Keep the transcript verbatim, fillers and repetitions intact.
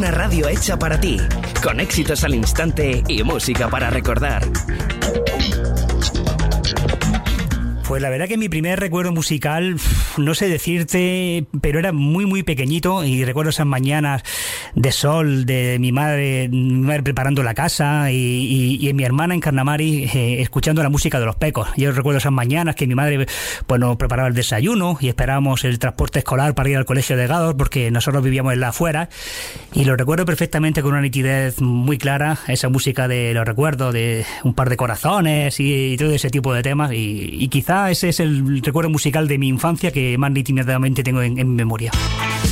Una radio hecha para ti, con éxitos al instante y música para recordar. Pues la verdad que mi primer recuerdo musical, no sé decirte, pero era muy muy pequeñito y recuerdo esas mañanas de sol de mi madre, mi madre preparando la casa y, y, y mi hermana en Carnamari eh, escuchando la música de Los Pecos. Yo recuerdo esas mañanas que mi madre pues nos preparaba el desayuno y esperábamos el transporte escolar para ir al colegio de Gádor porque nosotros vivíamos en la afuera, y lo recuerdo perfectamente con una nitidez muy clara, esa música de los recuerdos de Un par de corazones y, y todo ese tipo de temas, y, y quizá ese es el recuerdo musical de mi infancia que más nítidamente tengo en, en memoria.